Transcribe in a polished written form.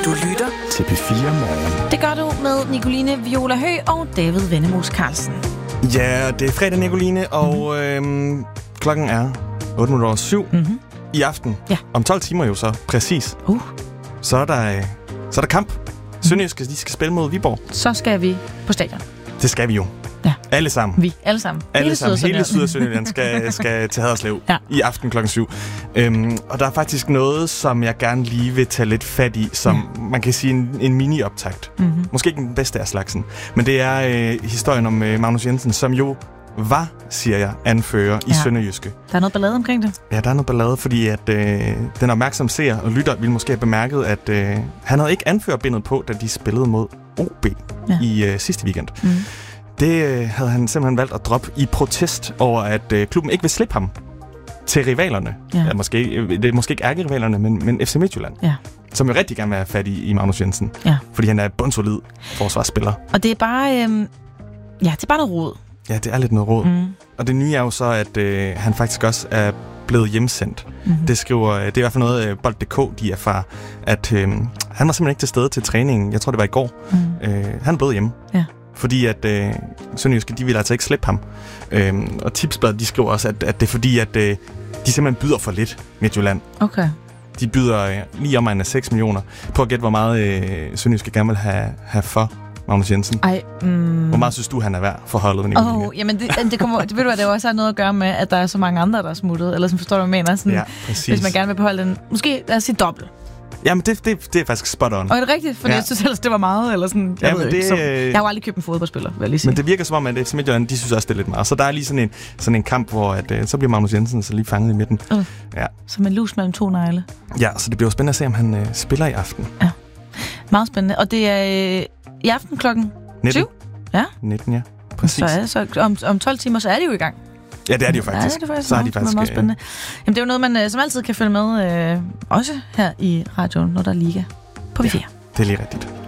Du lytter til P4 Morgen. Det gør du med Nicoline Viola Høgh og David Vennemus Carlsen. Ja, det er fredag, Nicoline, og klokken er 8:07 i aften. Ja. Om 12 timer jo så, præcis. Så er der kamp. Sønderjyske, de skal spille mod Viborg. Så skal vi på stadion. Det skal vi jo. Ja. Alle sammen. Vi, alle sammen. Hele Syd- og Sønderjylland skal til Haderslev i aften klokken 7. Og der er faktisk noget, som jeg gerne lige vil tage lidt fat i, som man kan sige en mini-optakt. Måske ikke den bedste af slagsen. Men det er historien om Magnus Jensen, som jo var, siger jeg, anfører i Sønderjyske. Der er noget ballade omkring det? Ja, der er noget ballade, fordi at den opmærksomme seer og lytter ville måske have bemærket, at han havde ikke anførerbindet på, da de spillede mod OB i sidste weekend. Det havde han simpelthen valgt at droppe i protest over, at klubben ikke vil slippe ham til rivalerne. Ja. Ja, det er måske ikke ærkerivalerne, men FC Midtjylland. Ja. Som jo rigtig gerne vil have fat i Magnus Jensen. Ja. Fordi han er bundsolid forsvarsspiller. Og det er bare, det er bare noget rod. Ja, det er lidt noget rod. Og det nye er jo så, at han faktisk også er blevet hjemsendt. Det skriver, det er i hvert fald noget Bold.dk, de erfarer, at han var simpelthen ikke til stede til træningen. Jeg tror, det var i går. Han er blevet hjemme. Ja. Fordi at Sønderjyske, de vil altså ikke slippe ham. Og Tipsbladet, de skriver også, at det er fordi, at de simpelthen byder for lidt Midtjylland. Okay. De byder lige om af 6 millioner. Prøv at gætte, hvor meget Sønderjyske gerne vil have for Magnus Jensen. Hvor meget synes du, han er værd for holdet? Jamen det kommer, det ved du, at det også har noget at gøre med, at der er så mange andre, der er smuttet. Eller som forstår du, hvad jeg mener? Sådan, hvis man gerne vil beholde den, måske lad os sige dobbelt. Jamen, det er faktisk spot on. Og er det rigtigt? For jeg synes ellers, det var meget, eller sådan... Jeg har jo aldrig købt en fodboldspiller, vil jeg lige sige. Men det virker som om, at FC Midtjylland, de synes også, det er lidt meget. Så der er lige sådan en kamp, hvor så bliver Magnus Jensen så lige fanget i midten. Ja. Som en lus mellem to negle. Ja, så det bliver jo spændende at se, om han spiller i aften. Ja, meget spændende. Og det er i aften klokken 20? Ja. 19, ja. Præcis. Så om 12 timer, så er de jo i gang. Ja, det er de jo faktisk. Ja, det er faktisk så er de faktisk meget spændende. Jamen, det er jo noget, man som altid kan følge med, også her i radioen, når der er liga på V4. Ja, det er lige rigtigt.